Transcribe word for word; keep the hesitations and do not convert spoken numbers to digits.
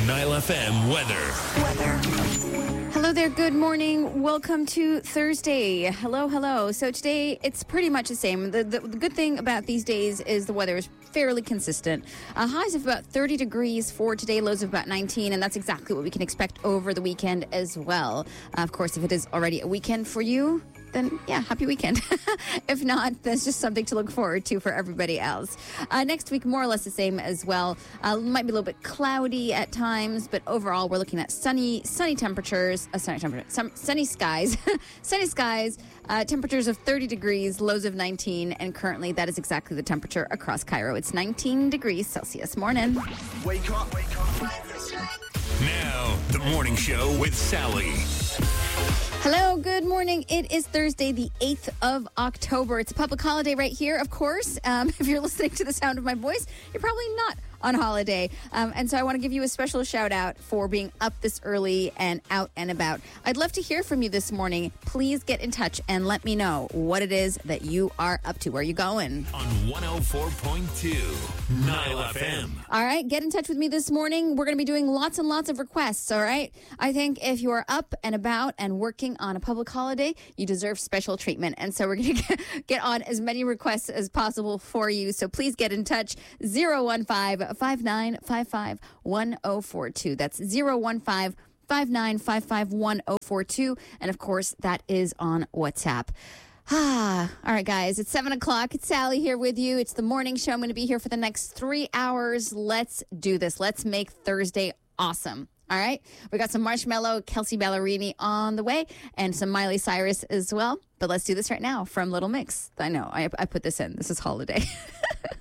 Nile F M weather. Weather. Hello there. Good morning. Welcome to Thursday. Hello, hello. So today it's pretty much the same. The, the, the good thing about these days is the weather is fairly consistent. Uh, highs of about thirty degrees for today, lows of about nineteen, and that's exactly what we can expect over the weekend as well. Uh, of course, if it is already a weekend for you, then yeah, happy weekend. If not, that's just something to look forward to for everybody else. Uh, next week, more or less the same as well. Uh, might be a little bit cloudy at times, but overall, we're looking at sunny, sunny temperatures, uh, sunny temperature, some, sunny skies, sunny skies, uh, temperatures of thirty degrees, lows of nineteen, and currently that is exactly the temperature across Cairo. It's nineteen degrees Celsius. Morning. Wake up, wake up. Now, the morning show with Sally. Hello, good morning. It is Thursday, the eighth of October. It's a public holiday right here, of course. Um, if you're listening to the sound of my voice, you're probably not on holiday. Um, and so I want to give you a special shout out for being up this early and out and about. I'd love to hear from you this morning. Please get in touch and let me know what it is that you are up to. Where are you going? On one oh four point two Nile F M. All right, get in touch with me this morning. We're going to be doing lots and lots of requests, all right? I think if you are up and about and working on a public holiday, you deserve special treatment. And so we're going to get on as many requests as possible for you. So please get in touch. zero one five, five nine five five, one oh four two. That's zero one five, five nine five five, one oh four two. And of course, that is on WhatsApp. Ah, all right, guys, it's seven o'clock. It's Sally here with you. It's the morning show. I'm going to be here for the next three hours. Let's do this. Let's make Thursday awesome. All right. We got some Marshmello, Kelsey Ballerini on the way, and some Miley Cyrus as well. But let's do this right now from Little Mix. I know, I, I put this in. This is holiday.